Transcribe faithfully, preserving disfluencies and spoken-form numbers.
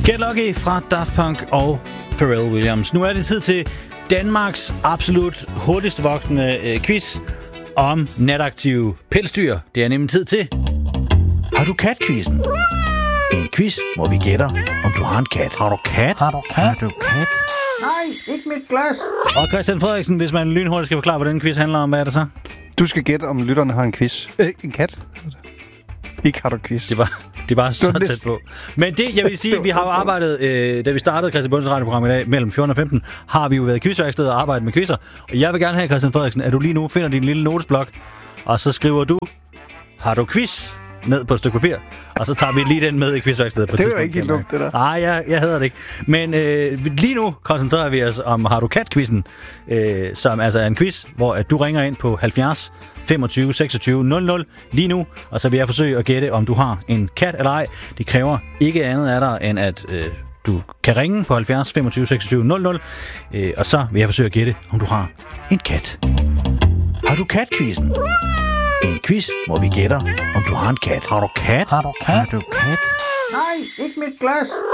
Get Lucky fra Daft Punk og Pharrell Williams. Nu er det tid til Danmarks absolut hurtigst voksende øh, quiz om nataktive pelsdyr. Det er nemlig tid til Har du kat-quizzen? En quiz, hvor vi gætter, om du har en kat. Har du kat? Har du kat? Har du kat? Nej, ikke mit glas. Og Christian Frederiksen, hvis man lynhurtigt skal forklare, hvad den quiz handler om, hvad er det så? Du skal gætte, om lytterne har en quiz. Øh, en kat. Ikke har du quiz. Det var, det var så tæt på. Men det, jeg vil sige, vi har jo arbejdet, øh, da vi startede Christian Bundes radioprogram i dag, mellem fjorten og femten, har vi jo været i quizværkstedet og arbejdet med quizzer. Og jeg vil gerne have, Christian Frederiksen, at du lige nu finder din lille notesblok, og så skriver du, har du quiz? Ned på et stykke papir, og så tager vi lige den med i quizværkstedet på et tidspunkt. Det er jo ikke helt dumt, det der. Nej, jeg, jeg hedder det ikke. Men øh, lige nu koncentrerer vi os om Har du kat-quizzen, øh, som altså er en quiz, hvor at du ringer ind på halvfjerds femogtyve seksogtyve nul nul lige nu, og så vil jeg forsøge at gætte, om du har en kat eller ej. Det kræver ikke andet af dig, end at øh, du kan ringe på halvfjerds femogtyve seksogtyve nul nul, øh, og så vil jeg forsøge at gætte, om du har en kat. Har du kat-quizzen? En quiz, hvor vi gætter, om du har en kat. Har du kat? Har du kat? Har du kat? Nej, ikke mit glas.